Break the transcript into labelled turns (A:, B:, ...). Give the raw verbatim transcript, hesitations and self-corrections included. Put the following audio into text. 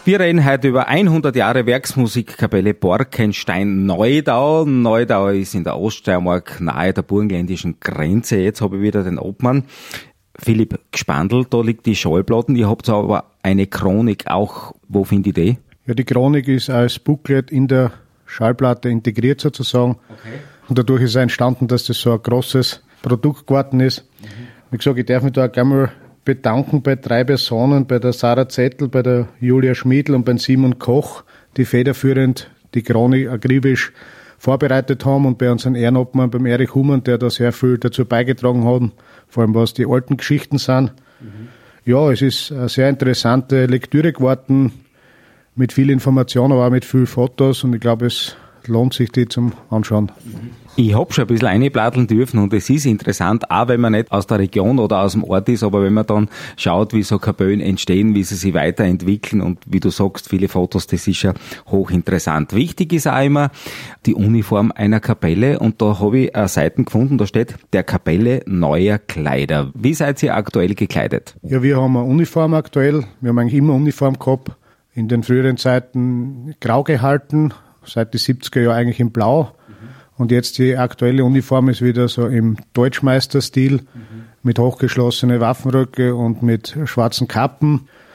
A: Wir reden heute über hundert Jahre Werksmusikkapelle Borkenstein-Neudau. Neudau ist in der Oststeiermark nahe der burgenländischen Grenze. Jetzt habe ich wieder den Obmann. Philipp Gspandl, da liegt die Schallplatten. Ihr habt aber eine Chronik auch. Wo finde ich die?
B: Ja, die Chronik ist als Booklet in der Schallplatte integriert sozusagen. Okay. Und dadurch ist es entstanden, dass das so ein großes Produkt geworden ist. Mhm. Wie gesagt, ich darf mich da auch gerne mal bedanken bei drei Personen, bei der Sarah Zettel, bei der Julia Schmiedl und beim Simon Koch, die federführend die Chronik akribisch vorbereitet haben, und bei unseren Ehrenobmann, beim Erich Humann, der da sehr viel dazu beigetragen hat, vor allem was die alten Geschichten sind. Mhm. Ja, es ist eine sehr interessante Lektüre geworden, mit viel Information, aber auch mit viel Fotos, und ich glaube, es lohnt sich, die zum Anschauen.
A: Ich habe schon ein bisschen reinplatteln dürfen, und es ist interessant, auch wenn man nicht aus der Region oder aus dem Ort ist, aber wenn man dann schaut, wie so Kapellen entstehen, wie sie sich weiterentwickeln, und wie du sagst, viele Fotos, das ist ja hochinteressant. Wichtig ist auch immer die Uniform einer Kapelle, und da habe ich eine Seite gefunden, da steht, der Kapelle neuer Kleider. Wie seid ihr aktuell gekleidet?
B: Ja, wir haben eine Uniform aktuell. Wir haben eigentlich immer Uniform gehabt. In den früheren Zeiten grau gehalten, seit die siebziger Jahre eigentlich in blau. Mhm. Und jetzt die aktuelle Uniform ist wieder so im Deutschmeisterstil, mhm, mit hochgeschlossenen Waffenröcke und mit schwarzen Kappen.